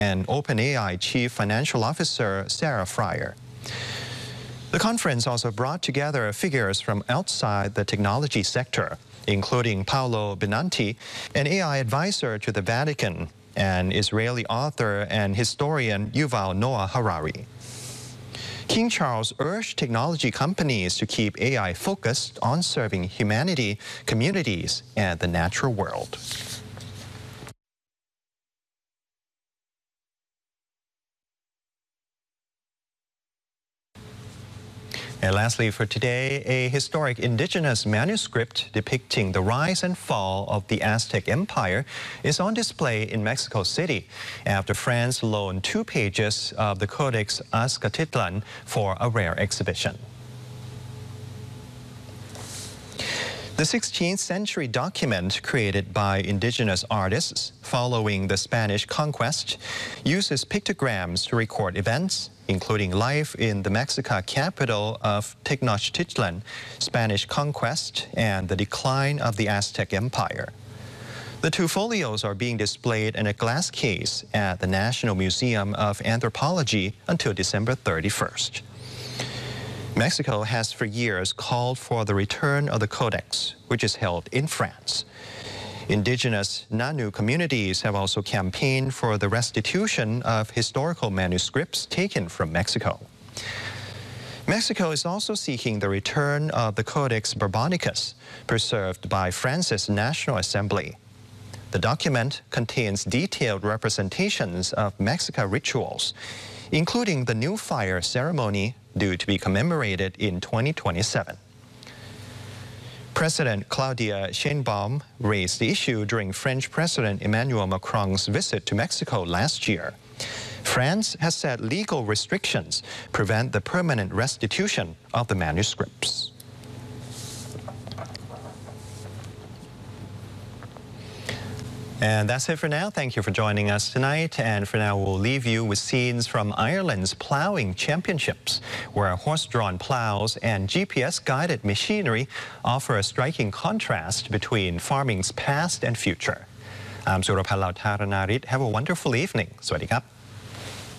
and OpenAI Chief Financial Officer Sarah Friar. The conference also brought together figures from outside the technology sector, including Paolo Benanti, an AI advisor to the Vatican, and Israeli author and historian Yuval Noah Harari. King Charles urged technology companies to keep AI focused on serving humanity, communities, and the natural world. And lastly for today, a historic indigenous manuscript depicting the rise and fall of the Aztec Empire is on display in Mexico City after France loaned 2 pages of the Codex Azcatitlan for a rare exhibition. The 16th century document created by indigenous artists following the Spanish conquest uses pictograms to record events, including life in the Mexica capital of Tenochtitlan, Spanish conquest, and the decline of the Aztec Empire. The 2 folios are being displayed in a glass case at the National Museum of Anthropology until December 31st. Mexico has for years called for the return of the Codex, which is held in France. Indigenous Nanu communities have also campaigned for the restitution of historical manuscripts taken from Mexico. Mexico is also seeking the return of the Codex Borbonicus, preserved by France's National Assembly. The document contains detailed representations of Mexica rituals, including the new fire ceremony due to be commemorated in 2027. President Claudia Sheinbaum raised the issue during French President Emmanuel Macron's visit to Mexico last year. France has said legal restrictions prevent the permanent restitution of the manuscripts. And that's it for now. Thank you for joining us tonight. And for now, we'll leave you with scenes from Ireland's Ploughing Championships, where horse-drawn ploughs and GPS-guided machinery offer a striking contrast between farming's past and future. I'm Suraphal Lautaranarit. Have a wonderful evening. สวัสดีครับ